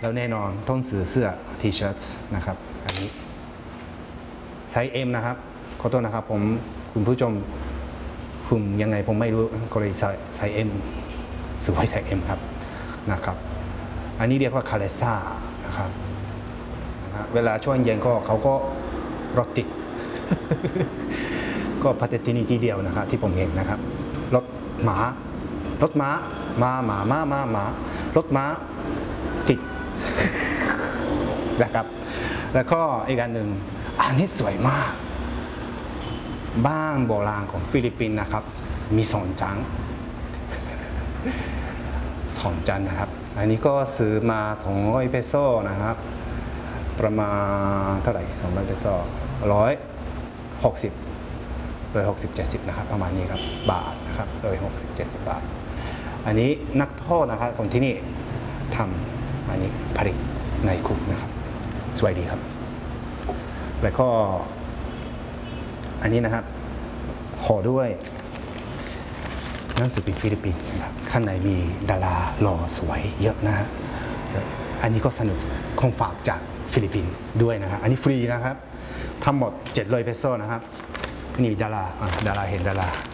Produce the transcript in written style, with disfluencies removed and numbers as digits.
แล้วแน่นอนต้นเสื้อทีเชิ้ตนะครับอันนี้ไซส์ M นะครับขอโทษนะครับผมคุณผู้ชมคุณยังไงผมไม่รู้ก็เลยไซส์ M สวยไซส์ M ครับนะครับอันนี้เรียกว่าคาเลซ่านะครับเวลาช่วงเย็นก็เขาก็รถติด ก็พัฒที่นี่ที่เดียวนะครับที่ผมเห็นนะครับรถม้ารถม้ารถม้าติด นะครับแล้วก็อีกอันหนึ่งอันนี้สวยมากบ้านโบราณของฟิลิปปินส์นะครับมีสองจังนะครับอันนี้ก็ซื้อมา200 เปโซนะครับประมาณเท่าไหร่200 เปโซ160-70นะครับประมาณนี้ครับบาทนะครับ160-70 บาทอันนี้นักโทษนะครับคนที่นี่ทำอันนี้ผลิตในคุกนะครับสวยดีครับแล้วก็อันนี้นะครับห่อด้วยหนังสือพิมพ์ฟิลิปปินส์นะครับข้างในมีดาราหล่อสวยเยอะนะฮะอันนี้ก็สนุกของฝากจากฟิลิปปินส์ด้วยนะครับอันนี้ฟรีนะครับทั้งหมด700 เปโซนะครับนี่ดาราเห็นดารา